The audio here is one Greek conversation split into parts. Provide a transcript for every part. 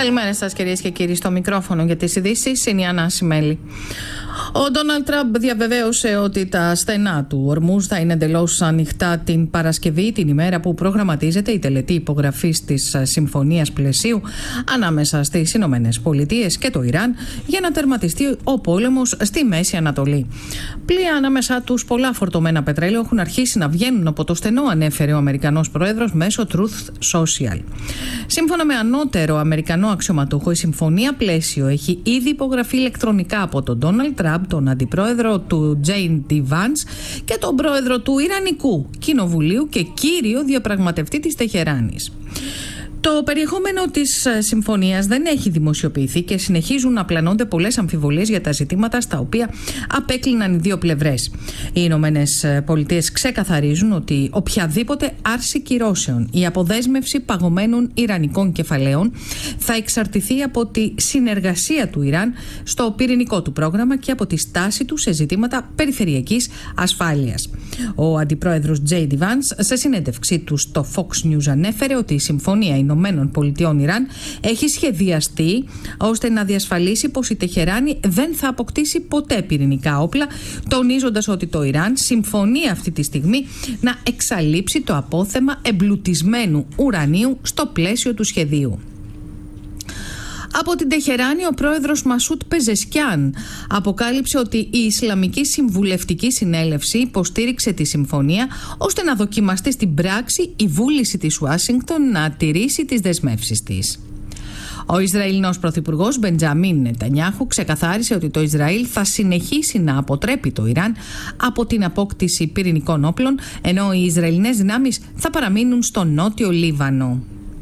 Καλημέρα σας, κυρίες και κύριοι. Στο μικρόφωνο για τις ειδήσεις είναι η Άννα Σιμέλη. Ο Ντόναλντ Τραμπ διαβεβαίωσε ότι τα στενά του Ορμούζ θα είναι εντελώς ανοιχτά την Παρασκευή, την ημέρα που προγραμματίζεται η τελετή υπογραφής της Συμφωνίας Πλαισίου ανάμεσα στις Ηνωμένες Πολιτείες και το Ιράν για να τερματιστεί ο πόλεμος στη Μέση Ανατολή. Πλοία ανάμεσα τους πολλά φορτωμένα πετρέλαιο έχουν αρχίσει να βγαίνουν από το στενό, ανέφερε ο Αμερικανός Πρόεδρος μέσω Truth Social. Σύμφωνα με ανώτερο Αμερικανό αξιωματούχο, η Συμφωνία Πλαίσιο έχει ήδη υπογραφεί ηλεκτρονικά από τον Ντόναλντ Τραμπ, τον αντιπρόεδρο του JD Vance και τον πρόεδρο του Ιρανικού Κοινοβουλίου και κύριο διαπραγματευτή της Τεχεράνης. Το περιεχόμενο της συμφωνίας δεν έχει δημοσιοποιηθεί και συνεχίζουν να πλανώνται πολλές αμφιβολίες για τα ζητήματα στα οποία απέκλειναν οι δύο πλευρές. Οι Ηνωμένες Πολιτείες ξεκαθαρίζουν ότι οποιαδήποτε άρση κυρώσεων ή αποδέσμευση παγωμένων ιρανικών κεφαλαίων θα εξαρτηθεί από τη συνεργασία του Ιράν στο πυρηνικό του πρόγραμμα και από τη στάση του σε ζητήματα περιφερειακής ασφάλειας. Ο αντιπρόεδρος JD Vance σε συνέντευξή του στο Fox News ανέφερε ότι η συμφωνία Ηνωμένων Πολιτειών Ιράν έχει σχεδιαστεί ώστε να διασφαλίσει πως η Τεχεράνη δεν θα αποκτήσει ποτέ πυρηνικά όπλα, τονίζοντας ότι το Ιράν συμφωνεί αυτή τη στιγμή να εξαλείψει το απόθεμα εμπλουτισμένου ουρανίου στο πλαίσιο του σχεδίου. Από την Τεχεράνη, ο πρόεδρος Μασούτ Πεζεσκιάν αποκάλυψε ότι η Ισλαμική Συμβουλευτική Συνέλευση υποστήριξε τη συμφωνία ώστε να δοκιμαστεί στην πράξη η βούληση της Ουάσιγκτον να τηρήσει τις δεσμεύσεις της. Ο Ισραηλινός πρωθυπουργός Μπεντζαμίν Νετανιάχου ξεκαθάρισε ότι το Ισραήλ θα συνεχίσει να αποτρέπει το Ιράν από την απόκτηση πυρηνικών όπλων, ενώ οι Ισραηλινές δυνάμεις θα παραμείνουν στο νότιο Λίβανο.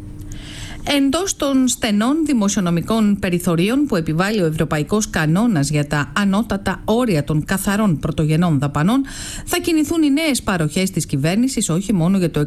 Εντός των στενών δημοσιονομικών περιθωρίων που επιβάλλει ο Ευρωπαϊκός Κανόνας για τα ανώτατα όρια των καθαρών πρωτογενών δαπανών, θα κινηθούν οι νέες παροχές της κυβέρνησης όχι μόνο για το